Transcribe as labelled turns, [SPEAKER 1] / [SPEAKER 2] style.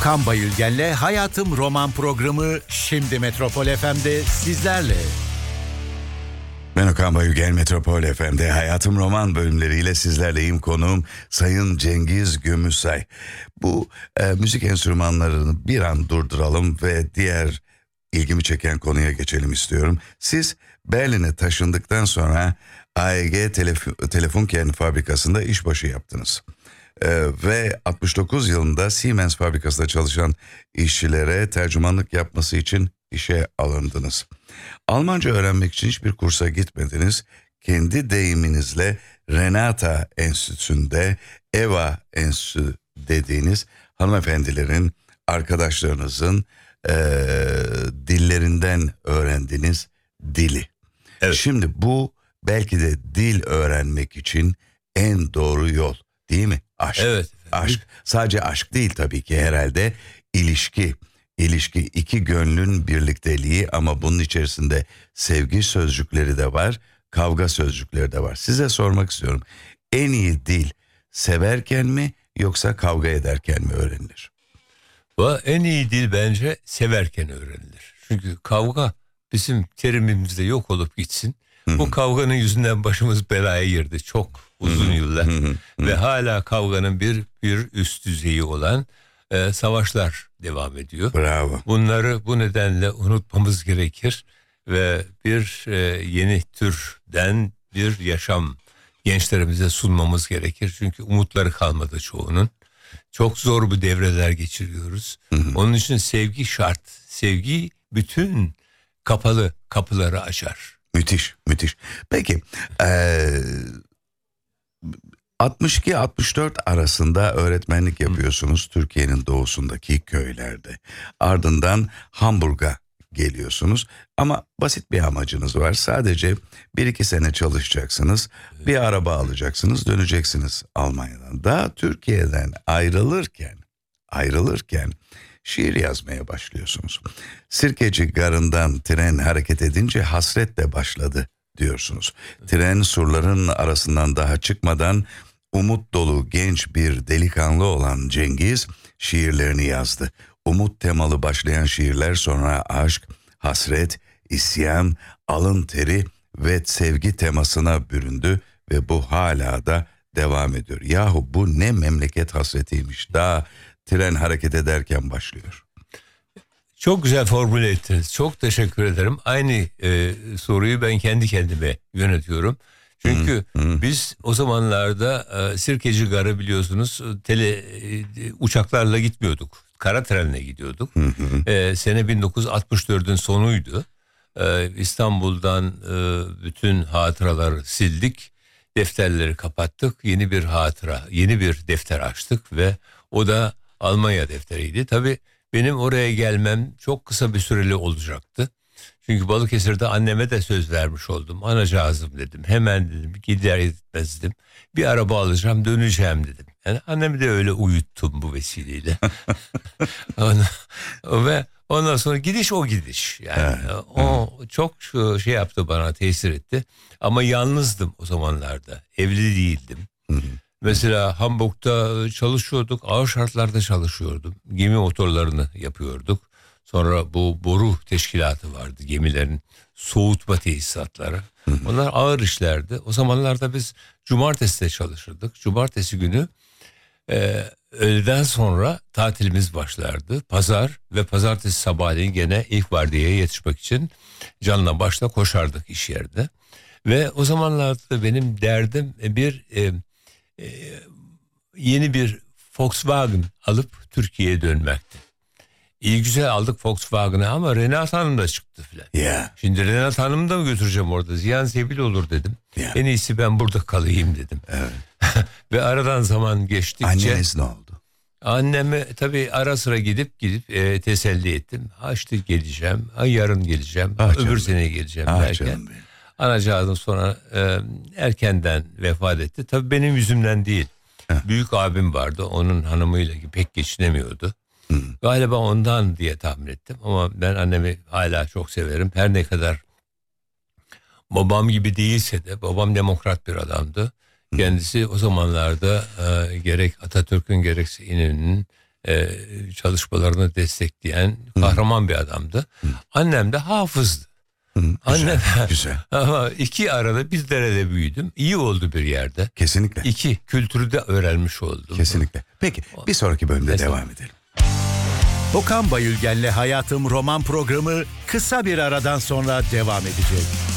[SPEAKER 1] Okan Bayülgen'le Hayatım Roman programı şimdi Metropol FM'de sizlerle.
[SPEAKER 2] Ben Okan Bayülgen, Metropol FM'de Hayatım Roman bölümleriyle sizlerleyim. Konuğum Sayın Cengiz Gümüşsay. Bu müzik enstrümanlarını bir an durduralım ve diğer ilgimi çeken konuya geçelim istiyorum. Siz Berlin'e taşındıktan sonra AEG Telefunken fabrikasında işbaşı yaptınız. Ve 69 yılında Siemens fabrikasında çalışan işçilere tercümanlık yapması için işe alındınız. Almanca öğrenmek için hiçbir kursa gitmediniz. Kendi deyiminizle Renata Enstitüsü'nde Eva Enstitüsü dediğiniz hanımefendilerin, arkadaşlarınızın dillerinden öğrendiğiniz dili. Evet. Şimdi bu belki de dil öğrenmek için en doğru yol, değil mi? Aşk. Evet. Aşk. Sadece aşk değil tabii ki, herhalde ilişki. İlişki, iki gönlün birlikteliği, ama bunun içerisinde sevgi sözcükleri de var, kavga sözcükleri de var. Size sormak istiyorum. En iyi dil severken mi yoksa kavga ederken mi öğrenilir?
[SPEAKER 3] En iyi dil bence severken öğrenilir. Çünkü kavga bizim terimimizde yok olup gitsin. Bu kavganın yüzünden başımız belaya girdi çok uzun yıllar. Ve hala kavganın bir üst düzeyi olan savaşlar devam ediyor.
[SPEAKER 2] Bravo.
[SPEAKER 3] Bunları bu nedenle unutmamız gerekir ve bir yeni türden bir yaşam gençlerimize sunmamız gerekir. Çünkü umutları kalmadı çoğunun. Çok zor bir devreler geçiriyoruz. Onun için sevgi şart. Sevgi bütün kapalı kapıları açar.
[SPEAKER 2] Müthiş, müthiş. Peki, 62-64 arasında öğretmenlik yapıyorsunuz Türkiye'nin doğusundaki köylerde. Ardından Hamburg'a geliyorsunuz ama basit bir amacınız var. Sadece 1-2 sene çalışacaksınız, bir araba alacaksınız, döneceksiniz Almanya'dan. Daha Türkiye'den ayrılırken şiir yazmaya başlıyorsunuz. Sirkeci Garı'ndan tren hareket edince hasretle başladı diyorsunuz. Tren surların arasından daha çıkmadan umut dolu genç bir delikanlı olan Cengiz şiirlerini yazdı. Umut temalı başlayan şiirler sonra aşk, hasret, isyan, alın teri ve sevgi temasına büründü ve bu hala da devam ediyor. Yahu bu ne memleket hasretiymiş, daha tren hareket ederken başlıyor.
[SPEAKER 3] Çok güzel formüle ettiniz. Çok teşekkür ederim. Aynı soruyu ben kendi kendime yönetiyorum. Çünkü biz o zamanlarda Sirkeci Garı biliyorsunuz uçaklarla gitmiyorduk. Kara trenle gidiyorduk. Sene 1964'ün sonuydu. İstanbul'dan bütün hatıraları sildik. Defterleri kapattık. Yeni bir defter açtık ve o da Almanya defteriydi. Tabii benim oraya gelmem çok kısa bir süreli olacaktı. Çünkü Balıkesir'de anneme de söz vermiş oldum. Anacığızım dedim. Hemen dedim, gider gitmez dedim. Bir araba alacağım, döneceğim dedim. Yani annemi de öyle uyuttum bu vesileyle. Ve ondan sonra gidiş o gidiş. Yani o çok şey yaptı, bana tesir etti. Ama yalnızdım o zamanlarda. Evli değildim. Mesela Hamburg'da çalışıyorduk. Ağır şartlarda çalışıyordum. Gemi motorlarını yapıyorduk. Sonra bu boru teşkilatı vardı. Gemilerin soğutma tesisatları. Onlar ağır işlerdi. O zamanlarda biz cumartesi de çalışırdık. Cumartesi günü öğleden sonra tatilimiz başlardı. Pazar ve pazartesi sabahleyin gene ilk vardiyaya yetişmek için canla başla koşardık iş yerinde. Ve o zamanlarda benim derdim yeni bir Volkswagen alıp Türkiye'ye dönmekti. İyi güzel aldık Volkswagen'ı ama Renat Hanım da çıktı filan.
[SPEAKER 2] Yeah.
[SPEAKER 3] Şimdi Renat Hanım'ı da mı götüreceğim orada? Ziyan zebil olur dedim. Yeah. En iyisi ben burada kalayım dedim. Evet. Ve aradan zaman geçtikçe...
[SPEAKER 2] Anneniz ne oldu?
[SPEAKER 3] Anneme tabii ara sıra gidip teselli ettim. İşte geleceğim, yarın geleceğim, öbür sene geleceğim derken. Anacığım sonra erkenden vefat etti. Tabii benim yüzümden değil. Büyük abim vardı, onun hanımıyla pek geçinemiyordu. Galiba ondan diye tahmin ettim ama ben annemi hala çok severim. Her ne kadar babam gibi değilse de, babam demokrat bir adamdı. Kendisi o zamanlarda gerek Atatürk'ün gerekse İnönü'nün çalışmalarını destekleyen kahraman bir adamdı. Annem de hafızdı. Annem
[SPEAKER 2] güzel.
[SPEAKER 3] Ama iki arada bir derede büyüdüm. İyi oldu bir yerde.
[SPEAKER 2] Kesinlikle.
[SPEAKER 3] İki kültürü de öğrenmiş oldum.
[SPEAKER 2] Kesinlikle. Peki bir sonraki bölümde devam edelim.
[SPEAKER 1] Okan Bayülgen'le Hayatım roman programı kısa bir aradan sonra devam edecek.